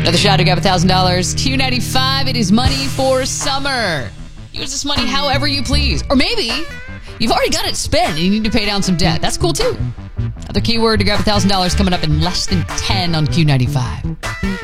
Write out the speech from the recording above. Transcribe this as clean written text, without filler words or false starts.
Another shot to grab $1,000. Q95, it is money for summer. Use this money however you please. Or maybe you've already got it spent and you need to pay down some debt. That's cool too. Another keyword to grab $1,000 coming up in less than 10 on Q95.